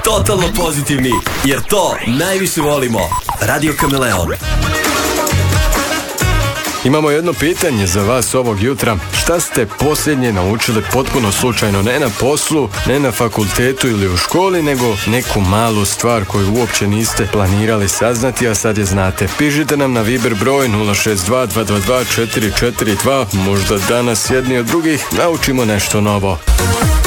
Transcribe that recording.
totalno pozitivni, jer to najviše volimo. Radio Kameleon. Imamo jedno pitanje za vas ovog jutra. Šta ste posljednje naučili potpuno slučajno, ne na poslu, ne na fakultetu ili u školi, nego neku malu stvar koju uopće niste planirali saznati, a sad je znate. Pišite nam na Viber broj 062 222 442. Možda danas jedni od drugih naučimo nešto novo.